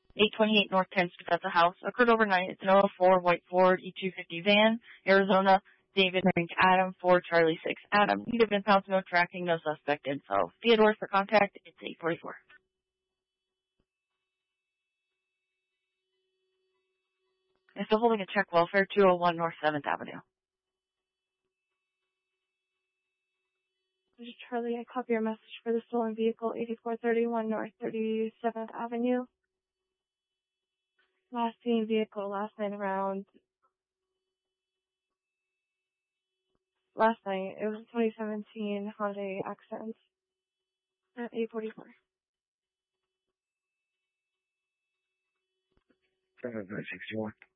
828 North 10th Street, that's a house. Occurred overnight. It's an 04 white Ford E250 van, Arizona. David Frank Adam 4 Charlie 6 Adam. Need have been found, no tracking, no suspect info. Theodore for contact, it's 844. I'm still holding a check welfare, 201 North 7th Avenue. This is Charlie. I copy your message for the stolen vehicle, 8431 North 37th Avenue. Last seen vehicle last night around... Last night, it was a 2017 Hyundai Accent at 844. 761.